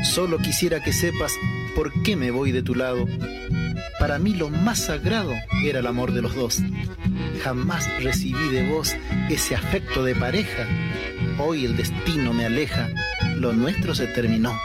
Solo quisiera que sepas por qué me voy de tu lado. Para mí lo más sagrado era el amor de los dos. Jamás recibí de vos ese afecto de pareja. Hoy el destino me aleja, lo nuestro se terminó.